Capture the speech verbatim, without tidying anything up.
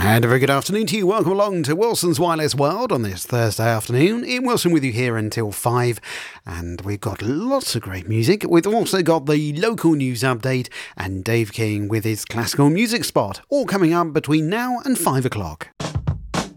And a very good afternoon to you. Welcome along to Wilson's Wireless World on this Thursday afternoon. Ian Wilson with you here until five. And we've got lots of great music. We've also got the local news update and Dave King with his classical music spot. All coming up between now and five o'clock.